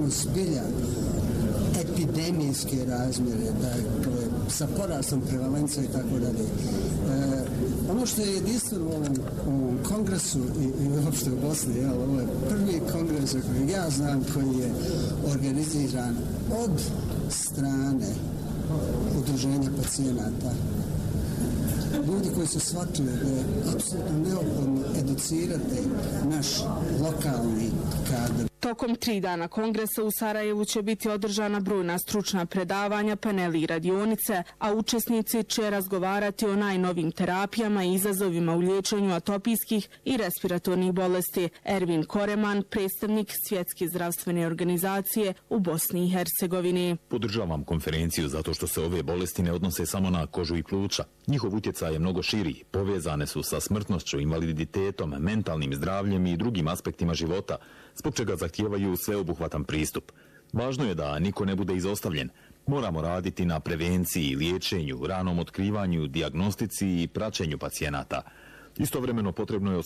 imamo zbilja epidemijske razmjere, dakle, sa porastom prevalencije i tako dalje. Ono što je jedinstveno u ovom kongresu i uopšte u Bosni, ovo je prvi kongres koji ja znam koji je organiziran od strane udruženja pacijenata. Ljudi koji su shvatili da je apsolutno neophodno educirati naš lokalni kadar. Tokom 3 dana kongresa u Sarajevu će biti održana brojna stručna predavanja, paneli i radionice, a učesnici će razgovarati o najnovim terapijama i izazovima u liječenju atopijskih i respiratornih bolesti. Ervin Koreman, predstavnik Svjetske zdravstvene organizacije u Bosni i Hercegovini. Podržavam konferenciju zato što se ove bolesti ne odnose samo na kožu i pluća. Njihov utjecaj je mnogo širi, povezane su sa smrtnošću, invaliditetom, mentalnim zdravljem i drugim aspektima života, zbog čega zahtijevaju sveobuhvatan pristup. Važno je da niko ne bude izostavljen. Moramo raditi na prevenciji, liječenju, ranom otkrivanju, dijagnostici i praćenju pacijenata. Istovremeno potrebno je